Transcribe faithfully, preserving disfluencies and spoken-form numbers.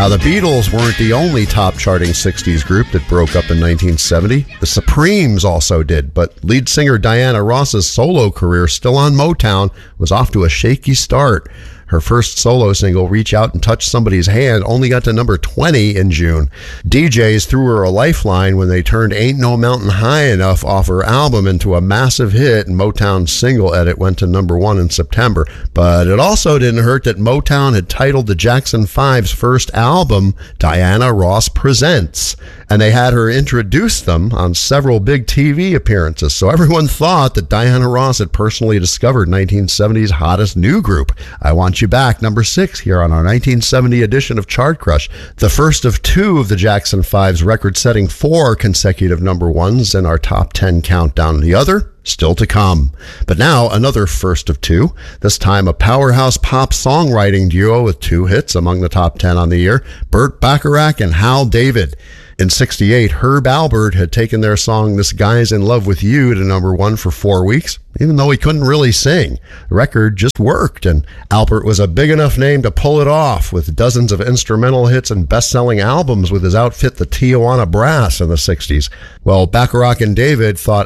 Now, the Beatles weren't the only top-charting sixties group that broke up in nineteen seventy. The Supremes also did, but lead singer Diana Ross's solo career, still on Motown, was off to a shaky start. Her first solo single, Reach Out and Touch Somebody's Hand, only got to number twenty in June. D Js threw her a lifeline when they turned Ain't No Mountain High Enough off her album into a massive hit, and Motown's single edit went to number one in September. But it also didn't hurt that Motown had titled the Jackson Five's first album, Diana Ross Presents, and they had her introduce them on several big T V appearances. So everyone thought that Diana Ross had personally discovered nineteen seventies hottest new group. I Want You Back, number six here on our nineteen seventy edition of Chart Crush, the first of two of the Jackson Five's record-setting four consecutive number ones in our top ten countdown. The other still to come. But now another first of two, this time a powerhouse pop songwriting duo with two hits among the top ten on the year, Burt Bacharach and Hal David. In sixty-eight, Herb Alpert had taken their song This Guy's in Love with You to number one for four weeks, even though he couldn't really sing. The record just worked, and Alpert was a big enough name to pull it off, with dozens of instrumental hits and best-selling albums with his outfit, the Tijuana Brass, in the sixties. Well, Bacharach and David thought